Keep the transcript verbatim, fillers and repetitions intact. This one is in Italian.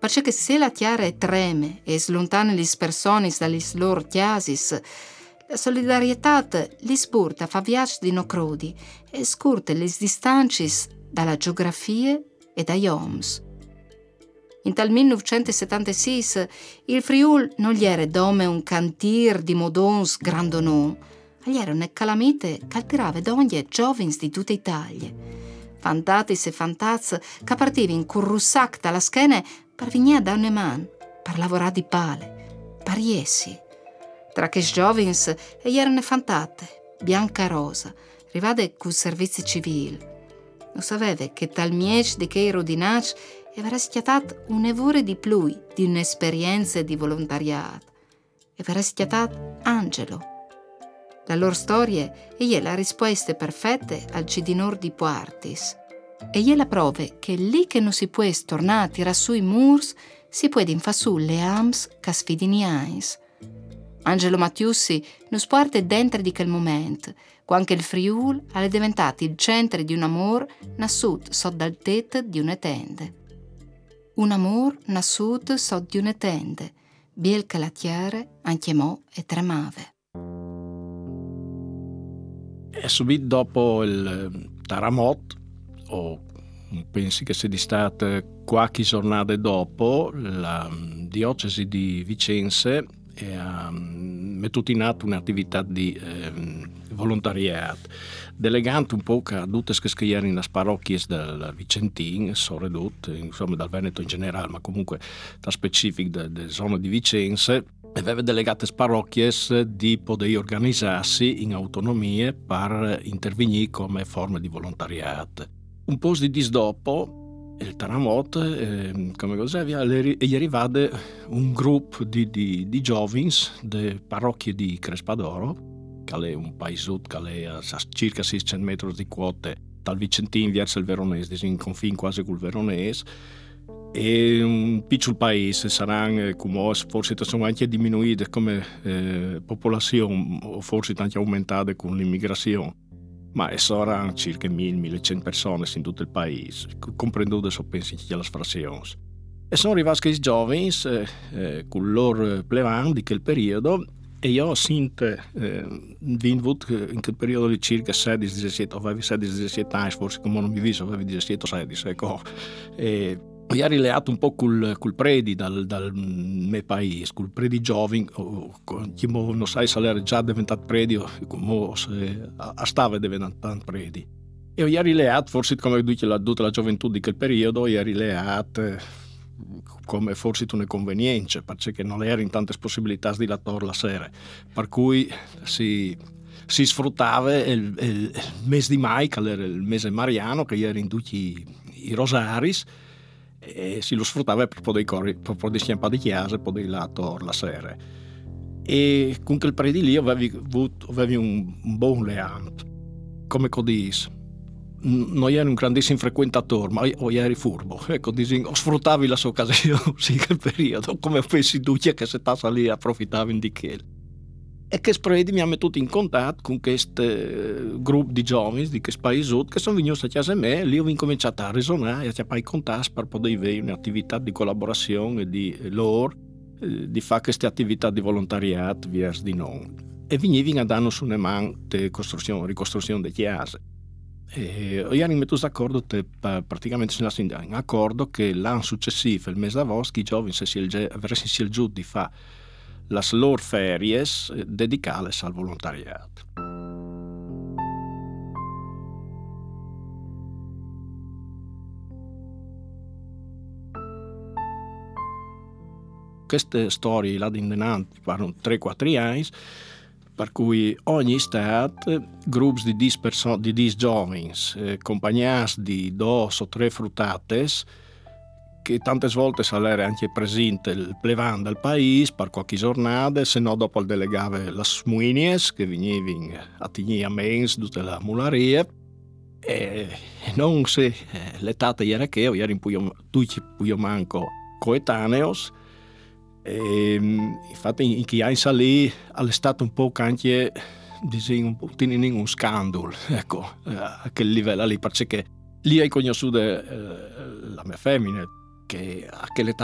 perché se la chiara è treme e slontana le persone dalle loro chiasis, la solidarietà li spurta a fa viaggi di no crudi e scurta le distanze dalla geografia e dagli oms. In tal millenovecentosettantasei il Friul non gli era dome un cantir di modons grandonon, gli era una calamite che alterava d'ogni giovins di tutta Italia. Fantatis e fantaz che partivano in currussac dalla schiena per venire da una man, per lavorare di pale, per essi. Tra che giovins e erano fantate, bianca e rosa, rivade col servizio civile. Non sapeva che tal miec di che rodinac era schiatat un evore di più di un'esperienza di volontariato. Era schiatat Angelo. La loro storia è la risposta perfetta al cidinor di Puartis. E è la prova che lì che non si può tornare a tirare sui murs, si può fare su le ams che sfidiniais. Angelo Mattiussi non parte dentro di quel momento, quando il Friul è diventato il centro di un amore nasciuto sotto dal tetto di una tenda. Un amore nasciuto sotto di una tenda, biel che la chiara anche mo e tremave. E subito dopo il terremoto, o pensi che sia di state qualche giornata dopo, la diocesi di Vicenza ha messo in atto un'attività di eh, volontariato, delegando un po' a tutte le che erano le parrocchie del Vicentin, soprattutto, insomma dal Veneto in generale, ma comunque da specifico delle zone di Vicenza, aveva delegato le parrocchie di poter organizzarsi in autonomia per intervenire come forma di volontariato. Un po' di dis dopo, il terremoto, eh, come cosa, è arrivato un gruppo di, di, di giovani delle parrocchie di Crespadoro, che è un paesotto che è a circa seicento metri di quote dal Vicentin verso il Veronese, in confine quasi col Veronese. È un piccolo paese, saranno come forse sono anche diminuite come eh, popolazione, o forse anche aumentate con l'immigrazione. Ma saranno circa mille millecento persone in tutto il paese, comprendendo so pensi che le frazioni. E sono arrivati i giovani eh, eh, con il loro plevan di quel periodo, e io ho sentito eh, in quel periodo di circa sedici diciassette, avevi sedici diciassette anni, forse come non mi viso, avevi diciassette sedici, ecco. E io ho rileato un po' col, col predi dal, dal mio paese, col predi giovani, che non sai se era già diventato predi o se stava diventando predi. E ho rileato, forse come dice la, tutta la gioventù di quel periodo, ho rileato come forse una convenienza, perché non erano tante possibilità di lavorare la sera, per cui si, si sfruttava il, il, il mese di mai, che era il mese mariano, che erano in tutti i rosaris, e si lo sfruttava per poter correre, per poter scappare di chiesa e poter lavorare la sera. E con quel periodo lì avevi, avuto, avevi un, un buon leanto, come codis. Non ero un grandissimo frequentatore, ma io ero furbo. Ecco, ho sfruttato la sua occasione in quel periodo, come pensi tu che se stava lì approfittavi di quello. E che spredi mi ha messo in contatto con questo gruppo di giovani di questo paese che sono venuti a casa me, e lì ho incominciato a risuonare e a chiappare i contatti per poter avere un'attività di collaborazione di loro, di fare queste attività di volontariato verso di noi. E venivano a darnos una mano di costruzione, ricostruzione di chiese. E io ero messo d'accordo che praticamente si lascia in accordo che l'anno successivo, il mese d'agosto, i giovani si avessero il giù di fare le loro ferie dedicate al volontariato. Queste storie là in denanti parlano tre quattro anni, per cui ogni estate gruppi di dieci persone, di dieci giovani, eh, accompagnati di due o tre fruttates, che tante volte sarebbe anche presente il plevan del paese per qualche giornata, se no dopo il delegave le smuinies che venivano a tenere a mens tutta la mularia, e non se eh, l'età era che io ero in Puglio, tutti Puglio Manco coetaneos. E, infatti in chi anni lì è stato un po' anche un po' un scandalo, ecco, a quel livello lì, perché lì hai conosciuto eh, la mia femmina che a quell'età